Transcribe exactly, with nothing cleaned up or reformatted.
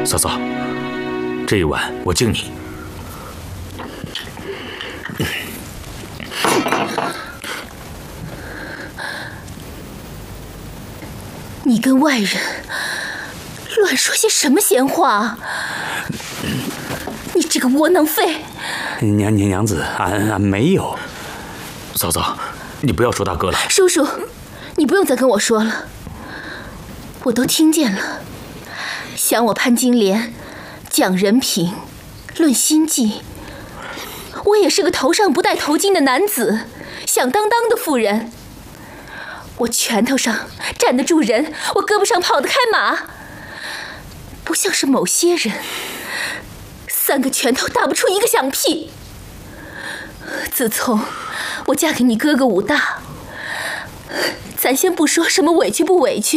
嫂嫂，这一碗我敬你。 你跟外人乱说些什么闲话？你这个窝囊废！ 娘娘娘子，俺俺没有。 嫂嫂，你不要说大哥了。 叔叔，你不用再跟我说了，我都听见了。想我潘金莲讲人品，论心计，我也是个头上不戴头巾的男子，响当当的妇人。我拳头上站得住人，我胳膊上跑得开马，不像是某些人，三个拳头打不出一个响屁。自从我嫁给你哥哥武大，咱先不说什么委屈不委屈，